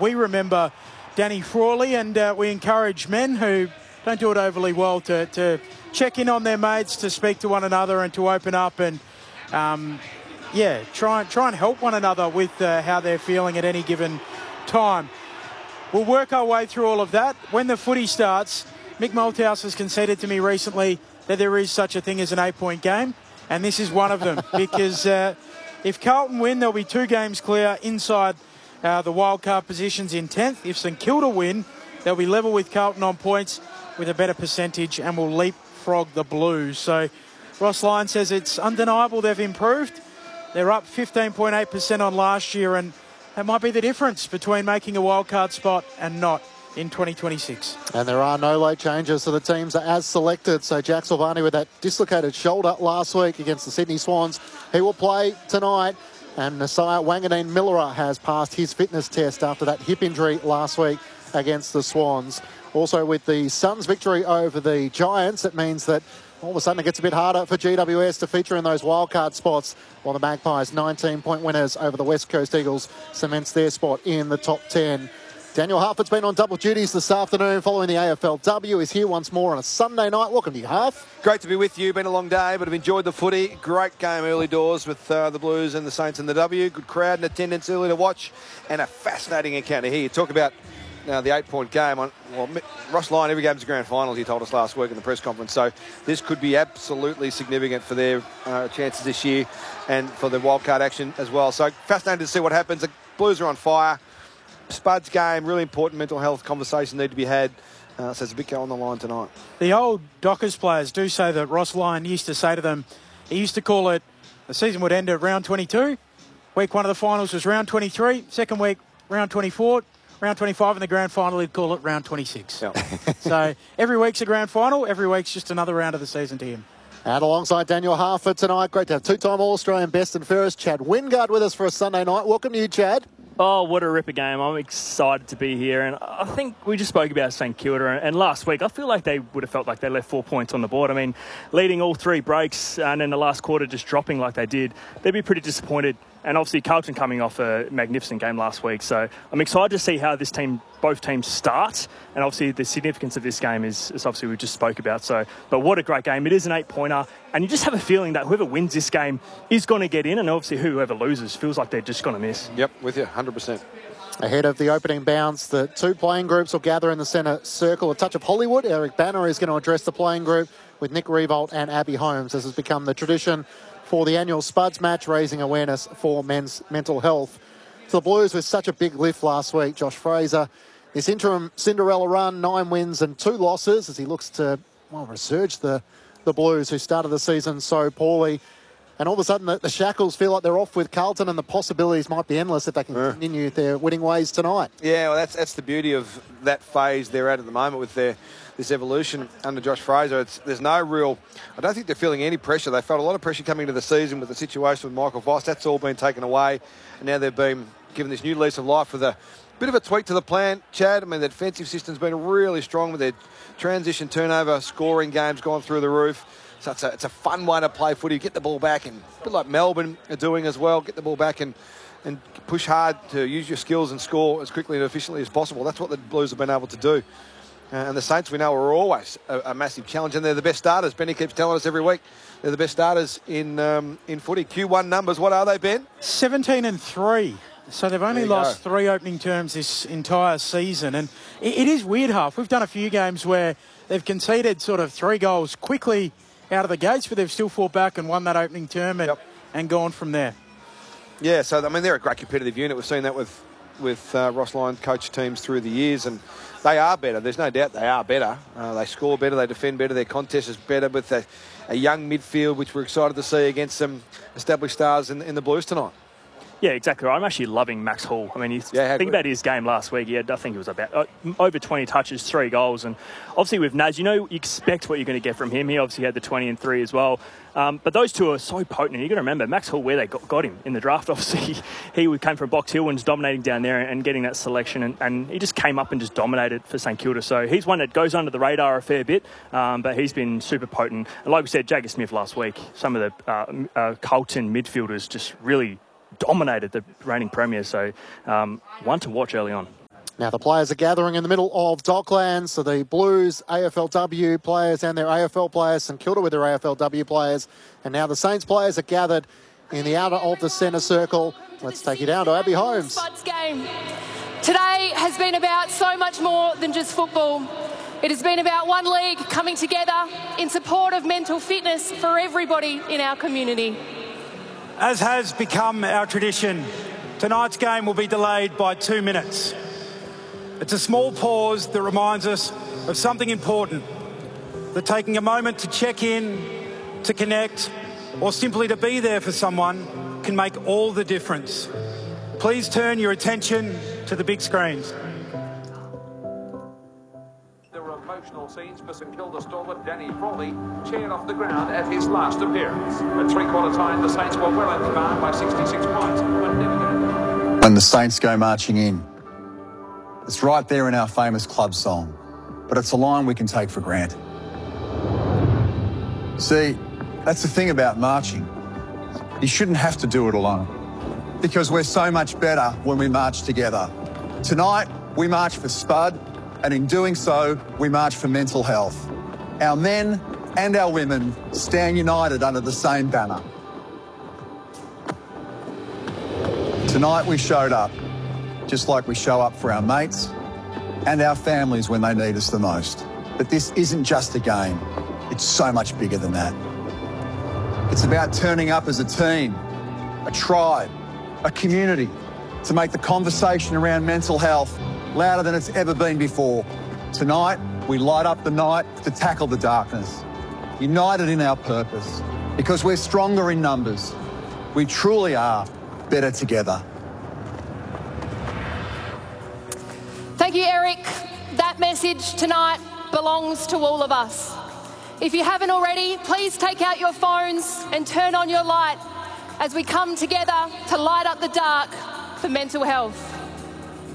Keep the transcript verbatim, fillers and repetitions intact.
we remember Danny Frawley, and uh, we encourage men who don't do it overly well to, to check in on their mates, to speak to one another and to open up and, um, yeah, try, try and help one another with uh, how they're feeling at any given time. We'll work our way through all of that. When the footy starts, Mick Malthouse has conceded to me recently that there is such a thing as an eight-point game, and this is one of them because uh, if Carlton win, there'll be two games clear inside uh, the wildcard positions in tenth. If St Kilda win, they'll be level with Carlton on points with a better percentage and will leapfrog the Blues. So Ross Lyon says it's undeniable they've improved. They're up fifteen point eight percent on last year, and that might be the difference between making a wildcard spot and not in twenty twenty-six. And there are no late changes, so the teams are as selected. So Jack Silvani with that dislocated shoulder last week against the Sydney Swans, he will play tonight. And Nasiah Wanganeen-Millera has passed his fitness test after that hip injury last week against the Swans. Also with the Suns' victory over the Giants, it means that all of a sudden it gets a bit harder for G W S to feature in those wildcard spots, while the Magpies' nineteen-point winners over the West Coast Eagles cements their spot in the top ten. Daniel Harford's been on double duties this afternoon following the A F L W. He's here once more on a Sunday night. Welcome to you, Harf. Great to be with you. Been a long day, but I've enjoyed the footy. Great game early doors with uh, the Blues and the Saints and the W. Good crowd and attendance early to watch, and a fascinating encounter here. You talk about Now, the eight-point game, on well, Ross Lyon, every game's a grand final, he told us last week in the press conference. So this could be absolutely significant for their uh, chances this year and for the wildcard action as well. So fascinating to see what happens. The Blues are on fire. Spud's game, really important mental health conversation need to be had. Uh, so there's a big go on the line tonight. The old Dockers players do say that Ross Lyon used to say to them, he used to call it, the season would end at round twenty-two. Week one of the finals was round twenty-three. Second week, round twenty-four. Round twenty-five in the grand final, he'd call it round twenty-six. Yep. So every week's a grand final. Every week's just another round of the season to him. And alongside Daniel Harford tonight, great to have two-time All-Australian best and fairest Chad Wingard with us for a Sunday night. Welcome to you, Chad. Oh, what a ripper game. I'm excited to be here. And I think we just spoke about St Kilda. And last week, I feel like they would have felt like they left four points on the board. I mean, leading all three breaks and then the last quarter just dropping like they did, they'd be pretty disappointed. And obviously, Carlton coming off a magnificent game last week. So I'm excited to see how this team, both teams start. And obviously, the significance of this game is, is obviously we just spoke about. So, but what a great game. It is an eight-pointer. And you just have a feeling that whoever wins this game is going to get in. And obviously, whoever loses feels like they're just going to miss. Yep, with you, one hundred percent. Ahead of the opening bounce, the two playing groups will gather in the centre circle. A touch of Hollywood. Eric Banner is going to address the playing group with Nick Revolt and Abby Holmes. This has become the tradition for the annual Spuds match, raising awareness for men's mental health. So the Blues with such a big lift last week. Josh Fraser, this interim Cinderella run, nine wins and two losses as he looks to, well, resurge the, the Blues who started the season so poorly. And all of a sudden the, the shackles feel like they're off with Carlton, and the possibilities might be endless if they can yeah. continue their winning ways tonight. Yeah, well, that's that's the beauty of that phase they're at at the moment with their this evolution under Josh Fraser. It's, there's no real, I don't think they're feeling any pressure. They felt a lot of pressure coming into the season with the situation with Michael Voss. That's all been taken away, and now they've been given this new lease of life with a bit of a tweak to the plan, Chad. I mean, the defensive system's been really strong with their transition, turnover, scoring games gone through the roof. So it's a, it's a fun way to play footy. Get the ball back, and a bit like Melbourne are doing as well. Get the ball back and, and push hard to use your skills and score as quickly and efficiently as possible. That's what the Blues have been able to do. Uh, and the Saints, we know, are always a, a massive challenge, and they're the best starters. Benny keeps telling us every week they're the best starters in um, in footy. Q one numbers, what are they, Ben? seventeen and three. So they've only lost go. three opening terms this entire season. And it, it is weird, Half. We've done a few games where they've conceded sort of three goals quickly out of the gates, but they've still fought back and won that opening term and, yep. and gone from there. Yeah, so, I mean, they're a great competitive unit. We've seen that with, with uh, Ross Lyon coach teams through the years, and they are better. There's no doubt they are better. Uh, they score better, they defend better, their contest is better with a, a young midfield, which we're excited to see against some established stars in, in the Blues tonight. Yeah, exactly right. I'm actually loving Max Hall. I mean, you yeah, think about his game last week. He had, I think it was about uh, over twenty touches, three goals. And obviously with Naz, you know, you expect what you're going to get from him. He obviously had the twenty and three as well. Um, but those two are so potent. And you've got to remember, Max Hall, where they got, got him in the draft, obviously, he, he came from Box Hill and was dominating down there and getting that selection. And, and he just came up and just dominated for St Kilda. So he's one that goes under the radar a fair bit, um, but he's been super potent. And like we said, Jagger Smith last week, some of the uh, uh, Carlton midfielders just really dominated the reigning premier, so um, one to watch early on. Now the players are gathering in the middle of Docklands, so the Blues A F L W players and their A F L players, St Kilda with their A F L W players, and now the Saints players are gathered in the outer of the centre circle. Let's take you down to Abby Holmes. Game. Today has been about so much more than just football. It has been about one league coming together in support of mental fitness for everybody in our community. As has become our tradition, tonight's game will be delayed by two minutes. It's a small pause that reminds us of something important, that taking a moment to check in, to connect, or simply to be there for someone can make all the difference. Please turn your attention to the big screens. There were emotional scenes for St Kilda stalwart Danny Frawley, cheered off the ground at his last appearance. At three-quarter time, the Saints were well in command by sixty-six points, but never going. When the Saints go marching in, it's right there in our famous club song, but it's a line we can take for granted. See, that's the thing about marching. You shouldn't have to do it alone, because we're so much better when we march together. Tonight, we march for Spud, and in doing so, we march for mental health. Our men and our women stand united under the same banner. Tonight, we showed up, just like we show up for our mates and our families when they need us the most. But this isn't just a game. It's so much bigger than that. It's about turning up as a team, a tribe, a community, to make the conversation around mental health louder than it's ever been before. Tonight, we light up the night to tackle the darkness, united in our purpose, because we're stronger in numbers. We truly are better together. Thank you, Eric. That message tonight belongs to all of us. If you haven't already, please take out your phones and turn on your light as we come together to light up the dark for mental health.